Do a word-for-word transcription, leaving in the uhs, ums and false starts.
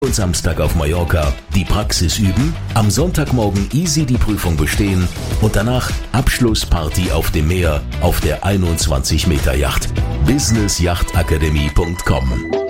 Und Samstag auf Mallorca die Praxis üben, am Sonntagmorgen easy die Prüfung bestehen und danach Abschlussparty auf dem Meer auf der einundzwanzig Meter Yacht. business yacht academy punkt com